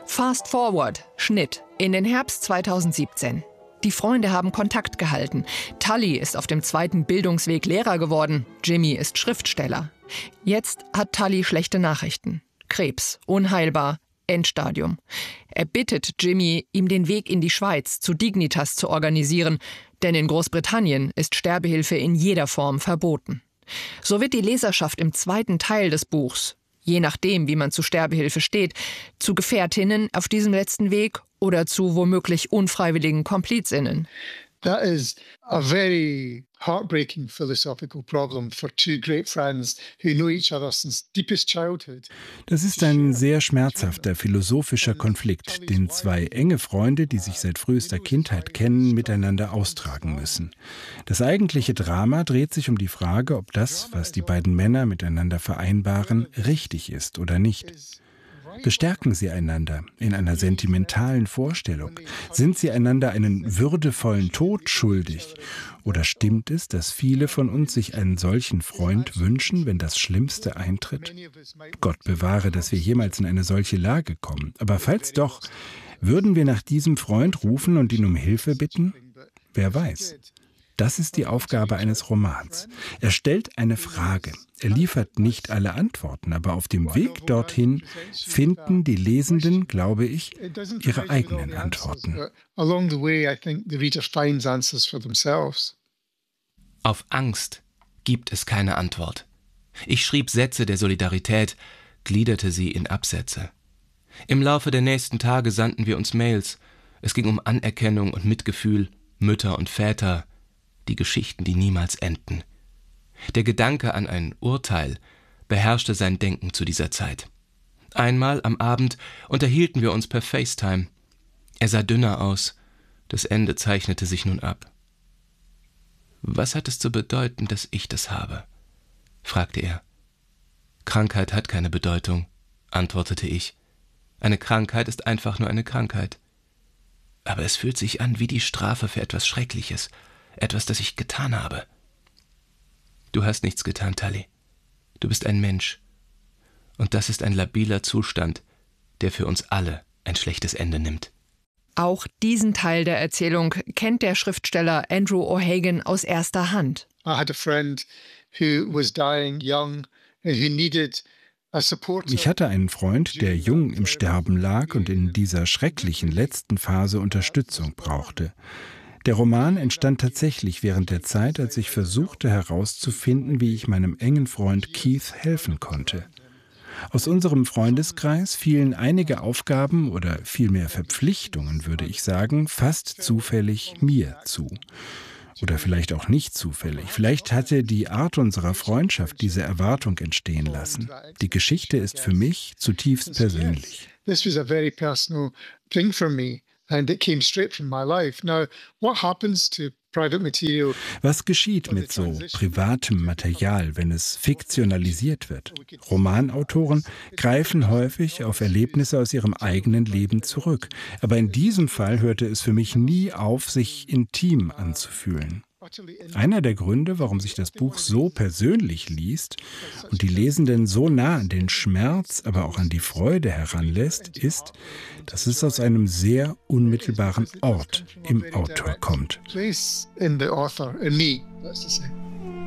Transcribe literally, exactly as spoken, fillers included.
Fast forward, Schnitt, in den Herbst zweitausendsiebzehn. Die Freunde haben Kontakt gehalten. Tully ist auf dem zweiten Bildungsweg Lehrer geworden. Jimmy ist Schriftsteller. Jetzt hat Tully schlechte Nachrichten. Krebs, unheilbar, Endstadium. Er bittet Jimmy, ihm den Weg in die Schweiz zu Dignitas zu organisieren, denn in Großbritannien ist Sterbehilfe in jeder Form verboten. So wird die Leserschaft im zweiten Teil des Buchs, je nachdem, wie man zu Sterbehilfe steht, zu Gefährtinnen auf diesem letzten Weg oder zu womöglich unfreiwilligen KomplizInnen. That is a very heartbreaking philosophical problem for two great friends who know each other since deepest childhood. Das ist ein sehr schmerzhafter philosophischer Konflikt, den zwei enge Freunde, die sich seit frühester Kindheit kennen, miteinander austragen müssen. Das eigentliche Drama dreht sich um die Frage, ob das, was die beiden Männer miteinander vereinbaren, richtig ist oder nicht. Bestärken sie einander in einer sentimentalen Vorstellung? Sind sie einander einen würdevollen Tod schuldig? Oder stimmt es, dass viele von uns sich einen solchen Freund wünschen, wenn das Schlimmste eintritt? Gott bewahre, dass wir jemals in eine solche Lage kommen. Aber falls doch, würden wir nach diesem Freund rufen und ihn um Hilfe bitten? Wer weiß. Das ist die Aufgabe eines Romans. Er stellt eine Frage. Er liefert nicht alle Antworten, aber auf dem Weg dorthin finden die Lesenden, glaube ich, ihre eigenen Antworten. Auf Angst gibt es keine Antwort. Ich schrieb Sätze der Solidarität, gliederte sie in Absätze. Im Laufe der nächsten Tage sandten wir uns Mails. Es ging um Anerkennung und Mitgefühl, Mütter und Väter, die Geschichten, die niemals enden. Der Gedanke an ein Urteil beherrschte sein Denken zu dieser Zeit. Einmal am Abend unterhielten wir uns per FaceTime. Er sah dünner aus. Das Ende zeichnete sich nun ab. »Was hat es zu bedeuten, dass ich das habe?« fragte er. »Krankheit hat keine Bedeutung«, antwortete ich. »Eine Krankheit ist einfach nur eine Krankheit. Aber es fühlt sich an wie die Strafe für etwas Schreckliches, etwas, das ich getan habe.« »Du hast nichts getan, Tully. Du bist ein Mensch. Und das ist ein labiler Zustand, der für uns alle ein schlechtes Ende nimmt.« Auch diesen Teil der Erzählung kennt der Schriftsteller Andrew O'Hagan aus erster Hand. I had a friend who was dying young and who needed a supporter. Ich hatte einen Freund, der jung im Sterben lag und in dieser schrecklichen letzten Phase Unterstützung brauchte. Der Roman entstand tatsächlich während der Zeit, als ich versuchte herauszufinden, wie ich meinem engen Freund Keith helfen konnte. Aus unserem Freundeskreis fielen einige Aufgaben oder vielmehr Verpflichtungen, würde ich sagen, fast zufällig mir zu. Oder vielleicht auch nicht zufällig. Vielleicht hatte die Art unserer Freundschaft diese Erwartung entstehen lassen. Die Geschichte ist für mich zutiefst persönlich. This was a very personal thing for me. And it came straight from my life. Now, what happens to private material? Was geschieht mit so privatem Material, wenn es fiktionalisiert wird? Romanautoren greifen häufig auf Erlebnisse aus ihrem eigenen Leben zurück. Aber in diesem Fall hörte es für mich nie auf, sich intim anzufühlen. Einer der Gründe, warum sich das Buch so persönlich liest und die Lesenden so nah an den Schmerz, aber auch an die Freude heranlässt, ist, dass es aus einem sehr unmittelbaren Ort im Autor kommt. Place in the author, in me, let's just say.